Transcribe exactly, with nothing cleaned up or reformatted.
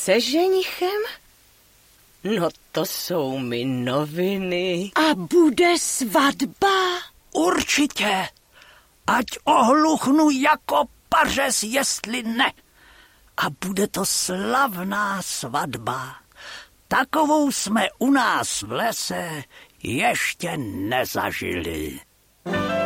se ženichem? No to jsou mi noviny. A bude svatba? Určitě. Ať ohluchnu jako pařez, jestli ne. A bude to slavná svatba. Takovou jsme u nás v lese ještě nezažili.